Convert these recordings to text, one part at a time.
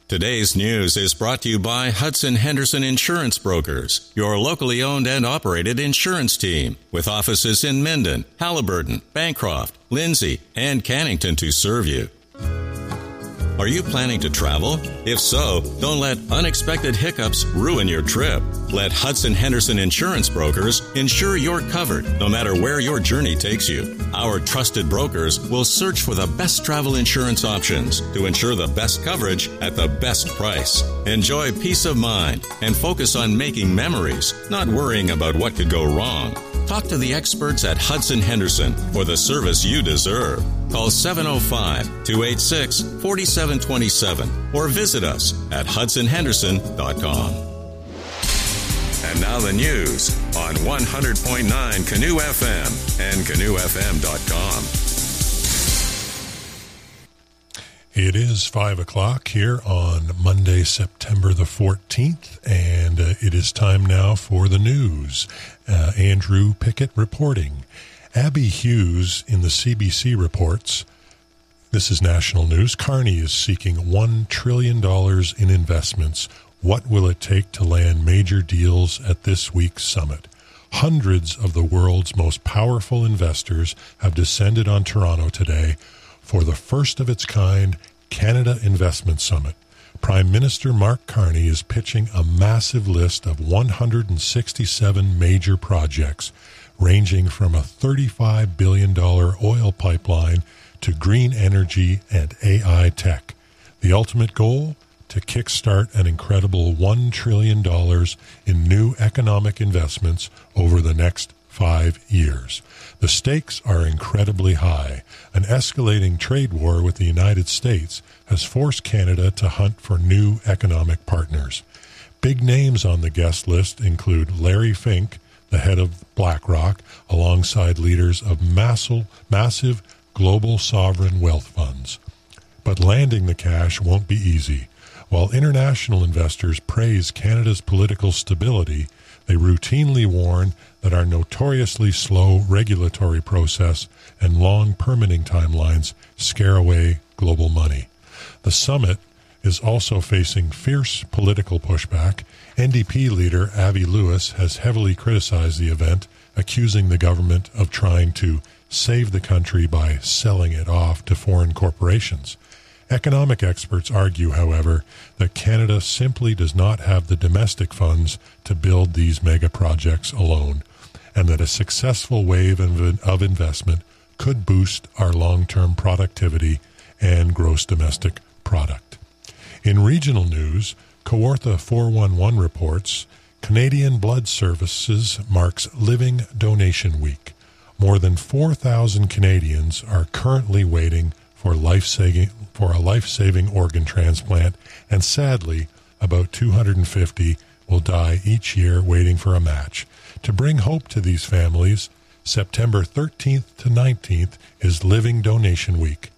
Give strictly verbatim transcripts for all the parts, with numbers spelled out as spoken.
Today's news is brought to you by Hudson Henderson Insurance Brokers, your locally owned and operated insurance team, with offices in Minden, Halliburton, Bancroft, Lindsay, and Cannington to serve you. Are you planning to travel? If so, don't let unexpected hiccups ruin your trip. Let Hudson Henderson Insurance Brokers ensure you're covered no matter where your journey takes you. Our trusted brokers will search for the best travel insurance options to ensure the best coverage at the best price. Enjoy peace of mind and focus on making memories, not worrying about what could go wrong. Talk to the experts at Hudson Henderson for the service you deserve. Call seven oh five, two eight six, four seven two seven or visit us at hudson henderson dot com. And now the news on one hundred point nine Canoe F M and canoe f m dot com. It is five o'clock here on Monday, September the fourteenth, and uh, it is time now for the news. Uh, Andrew Pickett reporting. Abby Hughes in the C B C reports, this is national news, Carney is seeking one trillion dollars in investments. What will it take to land major deals at this week's summit? Hundreds of the world's most powerful investors have descended on Toronto today for the first of its kind Canada Investment Summit. Prime Minister Mark Carney is pitching a massive list of one hundred sixty-seven major projects, ranging from a thirty-five billion dollars oil pipeline to green energy and A I tech. The ultimate goal? To kickstart an incredible one trillion dollars in new economic investments over the next five years. The stakes are incredibly high. An escalating trade war with the United States has forced Canada to hunt for new economic partners. Big names on the guest list include Larry Fink, the head of BlackRock, alongside leaders of massive, massive global sovereign wealth funds. But landing the cash won't be easy. While international investors praise Canada's political stability, they routinely warn that our notoriously slow regulatory process and long permitting timelines scare away global money. The summit is also facing fierce political pushback. N D P leader Avi Lewis has heavily criticized the event, accusing the government of trying to save the country by selling it off to foreign corporations. Economic experts argue, however, that Canada simply does not have the domestic funds to build these mega projects alone, and that a successful wave of investment could boost our long-term productivity and gross domestic product. In regional news, Kawartha four one one reports, Canadian Blood Services marks Living Donation Week. More than four thousand Canadians are currently waiting for life-saving for a life-saving organ transplant, and sadly, about two hundred fifty will die each year waiting for a match. To bring hope to these families, September thirteenth to nineteenth is Living Donation Week.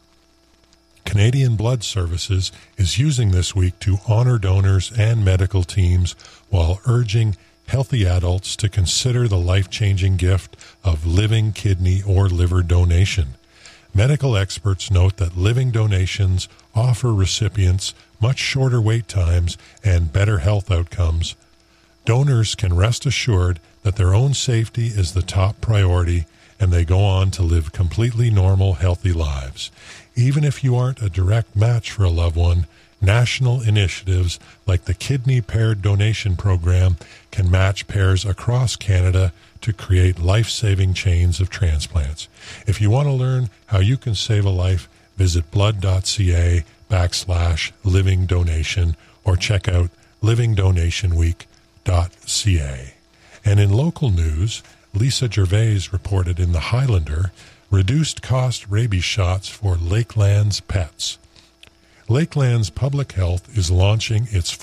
Canadian Blood Services is using this week to honor donors and medical teams while urging healthy adults to consider the life-changing gift of living kidney or liver donation. Medical experts note that living donations offer recipients much shorter wait times and better health outcomes. Donors can rest assured that their own safety is the top priority, and they go on to live completely normal, healthy lives. Even if you aren't a direct match for a loved one, national initiatives like the Kidney Paired Donation Program can match pairs across Canada to create life-saving chains of transplants. If you want to learn how you can save a life, visit blood.ca backslash living donation or check out living donation week dot c a. And in local news, Lisa Gervais reported in the Highlander reduced cost rabies shots for Lakeland's pets. Lakeland's Public Health is launching its